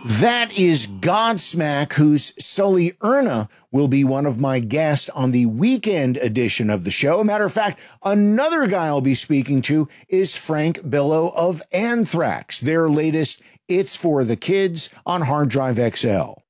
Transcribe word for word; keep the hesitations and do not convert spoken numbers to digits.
That is Godsmack, whose Sully Erna will be one of my guests on the weekend edition of the show. A matter of fact, another guy I'll be speaking to is Frank Billo of Anthrax, their latest It's for the Kids on Hard Drive X L.